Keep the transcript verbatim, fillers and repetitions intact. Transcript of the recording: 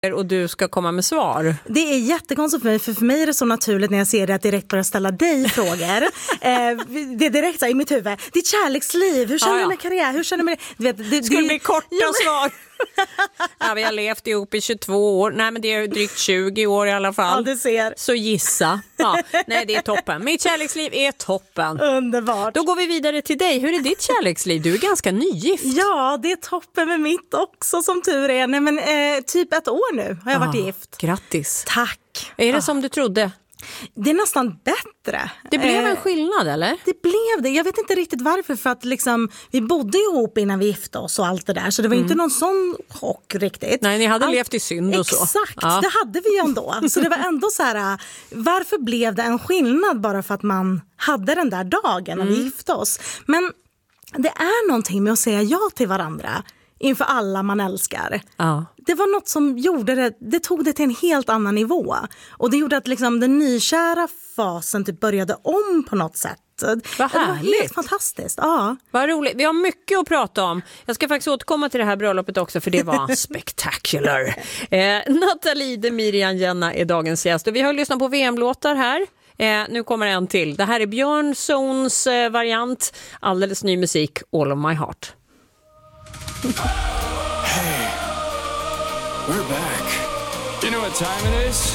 och du ska komma med svar. Det är jättekonstigt för mig, för för mig är det så naturligt när jag ser det att direkt börja ställa dig frågor. eh, det är direkt så här, i mitt huvud. Ditt kärleksliv, hur känner du ja, ja. med karriär? Hur känner du med det? Du vet, det skulle det, bli korta ja, svar. Ja, vi har levt ihop i tjugotvå år. Nej, men det är drygt tjugo år i alla fall. Ja, du ser. Så gissa. Ja, nej, det är toppen. Mitt kärleksliv är toppen. Underbart. Då går vi vidare till dig. Hur är ditt kärleksliv? Du är ganska nygift. Ja, det är toppen med mitt också, som tur är. Nej, men eh, typ ett år nu har jag varit ah, gift. Grattis. Tack. Är det ah. som du trodde? Det är nästan bättre. Det blev eh, en skillnad, eller? Det blev det. Jag vet inte riktigt varför, för att liksom, vi bodde ihop innan vi gifte oss och allt det där. Så det var mm. inte någon sån chock riktigt. Nej, ni hade allt, levt i synd och så. Exakt, ja. det hade vi ju ändå. Så det var ändå så här, varför blev det en skillnad bara för att man hade den där dagen när mm. vi gifte oss? Men det är någonting med att säga ja till varandra inför alla man älskar. Ja. Det var något som gjorde det, det tog det till en helt annan nivå. Och det gjorde att liksom den nykära fasen typ började om på något sätt. Vad härligt. Det var helt fantastiskt. Ja. Vad roligt. Vi har mycket att prata om. Jag ska faktiskt återkomma till det här bröllopet också, för det var spectacular. Eh, Nathalie Demirian Jenna är dagens gäst. Och vi har lyssnat på V M-låtar här. Eh, nu kommer en till. Det här är Björn Zones eh, variant. Alldeles ny musik, All of My Heart. Hey, we're back. You know what time it is?